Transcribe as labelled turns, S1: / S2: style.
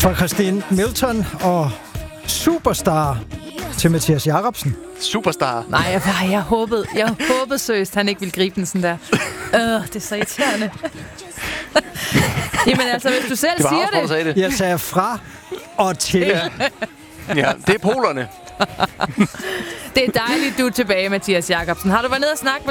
S1: Fra Christine Milton og Superstar til Mathias Jacobsen.
S2: Superstar.
S3: Nej, jeg håbede seriøst, han ikke ville gribe den sådan der. Det er så irriterende. Jamen altså, hvis du selv siger det.
S1: Jeg sagde fra og til.
S2: Ja, det er polerne.
S3: Det er dejligt, du er tilbage, Mathias Jacobsen. Har du været nede og snakke med